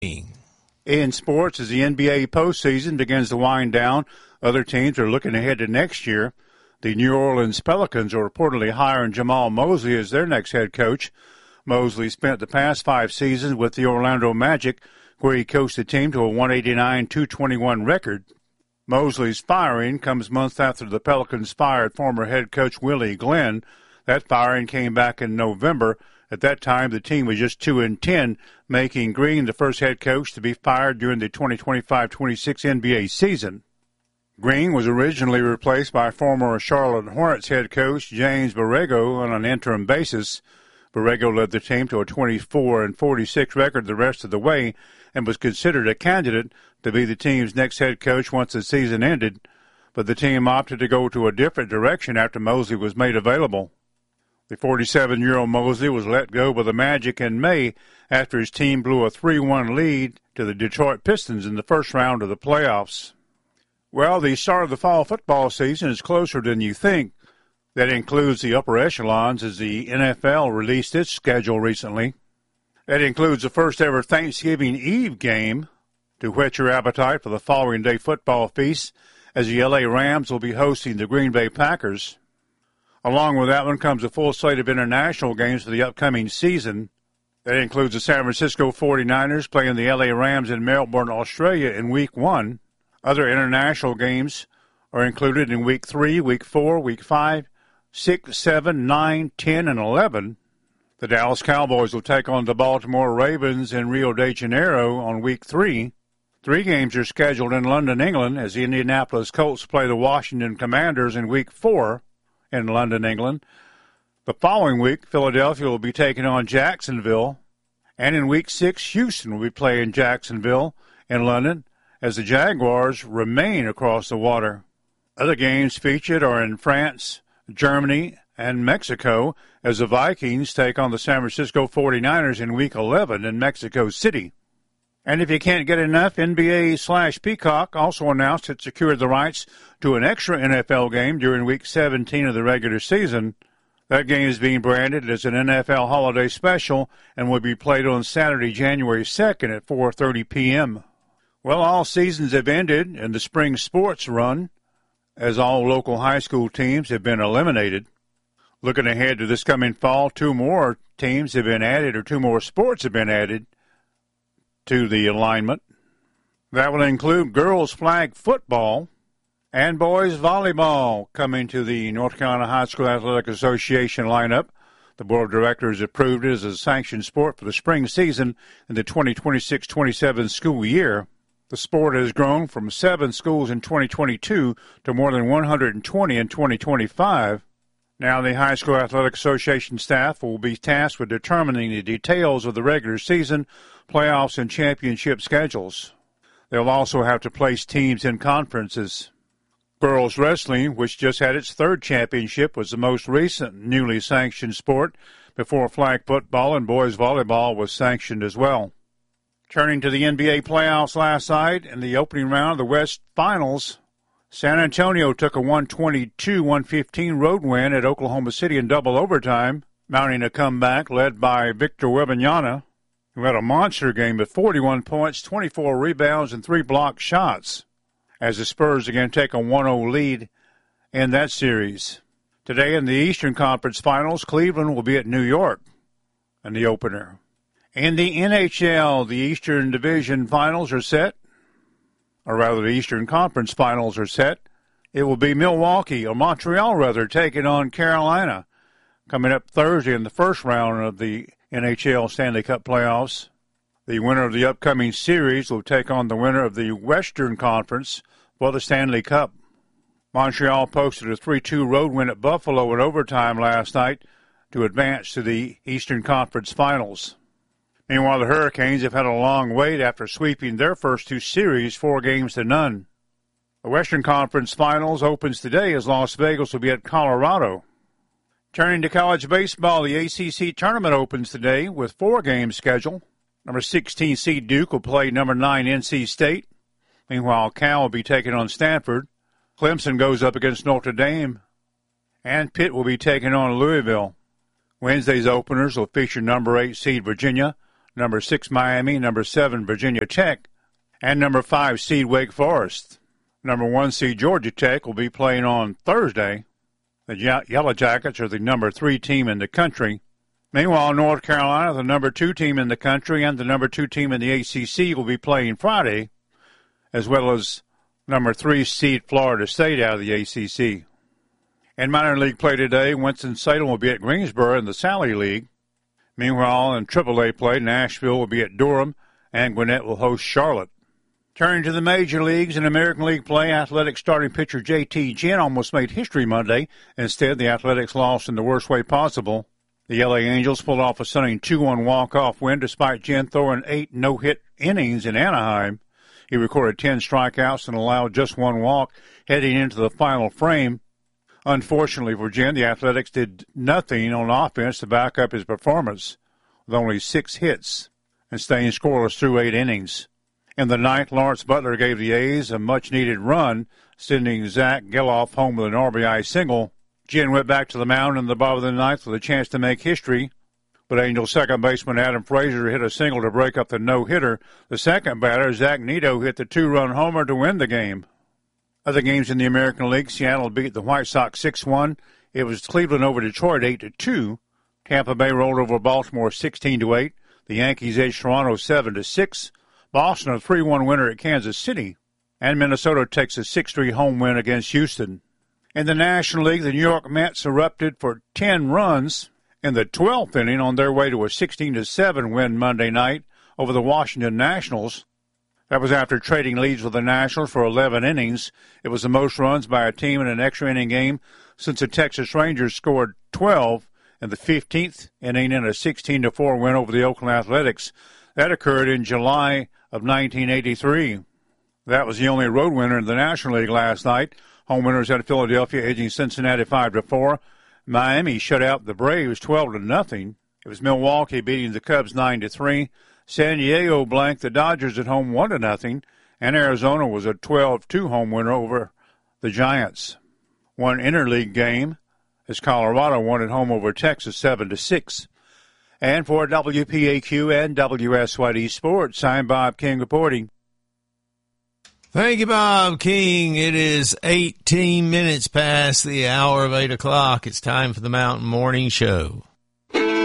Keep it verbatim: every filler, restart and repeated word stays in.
In sports, as the N B A postseason begins to wind down, other teams are looking ahead to next year. The New Orleans Pelicans are reportedly hiring Jamal Mosley as their next head coach. Mosley spent the past five seasons with the Orlando Magic, where he coached the team to a one eighty-nine two twenty-one record. Mosley's firing comes months after the Pelicans fired former head coach Willie Glenn. That firing came back in November. At that time, the team was just two and ten, making Green the first head coach to be fired during the twenty twenty-five twenty-six N B A season. Green was originally replaced by former Charlotte Hornets head coach James Borrego on an interim basis. Borrego led the team to a twenty-four and forty-six record the rest of the way and was considered a candidate to be the team's next head coach once the season ended, but the team opted to go to a different direction after Mosley was made available. The forty-seven-year-old Mosley was let go by the Magic in May after his team blew a three one lead to the Detroit Pistons in the first round of the playoffs. Well, the start of the fall football season is closer than you think. That includes the upper echelons as the N F L released its schedule recently. That includes the first-ever Thanksgiving Eve game to whet your appetite for the following day football feast, as the L A Rams will be hosting the Green Bay Packers. Along with that one comes a full slate of international games for the upcoming season. That includes the San Francisco forty-niners playing the L A Rams in Melbourne, Australia in Week one. Other international games are included in Week three, Week four, Week five, six, seven, nine, ten, and eleven. The Dallas Cowboys will take on the Baltimore Ravens in Rio de Janeiro on Week three. Three games are scheduled in London, England, as the Indianapolis Colts play the Washington Commanders in Week four. In London, England. The following week, Philadelphia will be taking on Jacksonville, and in Week six, Houston will be playing Jacksonville in London as the Jaguars remain across the water. Other games featured are in France, Germany, and Mexico as the Vikings take on the San Francisco forty-niners in Week eleven in Mexico City. And if you can't get enough, N B A slash Peacock also announced it secured the rights to an extra N F L game during Week seventeen of the regular season. That game is being branded as an N F L Holiday Special and will be played on Saturday, January second at four thirty p.m. Well, all seasons have ended in the spring sports run, as all local high school teams have been eliminated. Looking ahead to this coming fall, two more teams have been added, or two more sports have been added to the alignment. That will include girls flag football and boys volleyball coming to the North Carolina High School Athletic Association lineup. The board of directors approved it as a sanctioned sport for the spring season in the twenty twenty-six twenty-seven school year. The sport has grown from seven schools in twenty twenty-two to more than one hundred twenty in twenty twenty-five. Now the High School Athletic Association staff will be tasked with determining the details of the regular season, playoffs, and championship schedules. They'll also have to place teams in conferences. Girls wrestling, which just had its third championship, was the most recent newly sanctioned sport before flag football, and boys volleyball was sanctioned as well. Turning to the N B A playoffs last night, in the opening round of the West Finals, San Antonio took a one twenty-two one fifteen road win at Oklahoma City in double overtime, mounting a comeback led by Victor Wembanyama, who had a monster game with forty-one points, twenty-four rebounds, and three blocked shots, as the Spurs again take a one oh lead in that series. Today in the Eastern Conference Finals, Cleveland will be at New York in the opener. In the N H L, the Eastern Division Finals are set, or rather the Eastern Conference Finals are set. It will be Milwaukee, or Montreal rather, taking on Carolina, coming up Thursday in the first round of the N H L Stanley Cup playoffs. The winner of the upcoming series will take on the winner of the Western Conference for the Stanley Cup. Montreal posted a three two road win at Buffalo in overtime last night to advance to the Eastern Conference Finals. Meanwhile, the Hurricanes have had a long wait after sweeping their first two series four games to none. The Western Conference Finals opens today as Las Vegas will be at Colorado. Turning to college baseball, the A C C tournament opens today with four games scheduled. Number sixteen seed Duke will play number nine N C State. Meanwhile, Cal will be taking on Stanford. Clemson goes up against Notre Dame. And Pitt will be taking on Louisville. Wednesday's openers will feature number eight seed Virginia, number six Miami, number seven Virginia Tech, and number five seed Wake Forest. Number one seed Georgia Tech will be playing on Thursday. The Yellow Jackets are the number three team in the country. Meanwhile, North Carolina, the number two team in the country, and the number two team in the A C C will be playing Friday, as well as number three seed Florida State out of the A C C. In minor league play today, Winston-Salem will be at Greensboro in the Sally League. Meanwhile, in triple A play, Nashville will be at Durham, and Gwinnett will host Charlotte. Turning to the major leagues, in American League play, Athletics starting pitcher J T Ginn almost made history Monday. Instead, the Athletics lost in the worst way possible. The L A Angels pulled off a stunning two one walk-off win despite Ginn throwing eight no-hit innings in Anaheim. He recorded ten strikeouts and allowed just one walk heading into the final frame. Unfortunately for Ginn, the Athletics did nothing on offense to back up his performance, with only six hits and staying scoreless through eight innings. In the ninth, Lawrence Butler gave the A's a much-needed run, sending Zach Geloff home with an R B I single. Ginn went back to the mound in the bottom of the ninth with a chance to make history, but Angels second baseman Adam Frazier hit a single to break up the no-hitter. The second batter, Zach Neto, hit the two-run homer to win the game. Other games in the American League, Seattle beat the White Sox six one. It was Cleveland over Detroit eight to two. Tampa Bay rolled over Baltimore sixteen to eight. The Yankees edged Toronto seven to six. Boston a three one winner at Kansas City. And Minnesota takes a six three home win against Houston. In the National League, the New York Mets erupted for ten runs in the twelfth inning on their way to a sixteen to seven win Monday night over the Washington Nationals. That was after trading leads with the Nationals for eleven innings. It was the most runs by a team in an extra inning game since the Texas Rangers scored twelve in the fifteenth inning in a sixteen to four win over the Oakland Athletics. That occurred in July of nineteen eighty-three. That was the only road winner in the National League last night. Home winners at Philadelphia edging Cincinnati five to four. Miami shut out the Braves twelve to nothing. It was Milwaukee beating the Cubs nine to three. San Diego blanked the Dodgers at home one to nothing, and Arizona was a twelve two home winner over the Giants. One interleague game as Colorado won at home over Texas seven to six. And for W P A Q and W S Y D Sports, I'm Bob King reporting. Thank you, Bob King. It is eighteen minutes past the hour of eight o'clock. It's time for the Mountain Morning Show.